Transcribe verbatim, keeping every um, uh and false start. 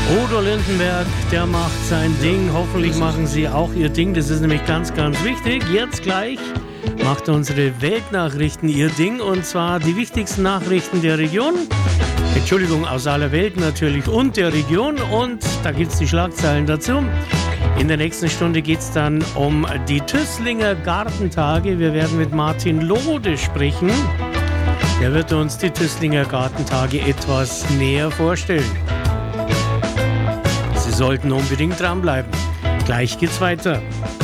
Udo Lindenberg, der macht sein Ding. Hoffentlich machen Sie auch Ihr Ding. Das ist nämlich ganz, ganz wichtig. Jetzt gleich macht unsere Weltnachrichten ihr Ding. Und zwar die wichtigsten Nachrichten der Region. Entschuldigung, aus aller Welt natürlich und der Region. Und da gibt es die Schlagzeilen dazu. In der nächsten Stunde geht es dann um die Tüßlinger Gartentage. Wir werden mit Martin Lode sprechen. Er wird uns die Tüßlinger Gartentage etwas näher vorstellen. Sie sollten unbedingt dranbleiben. Gleich geht's weiter.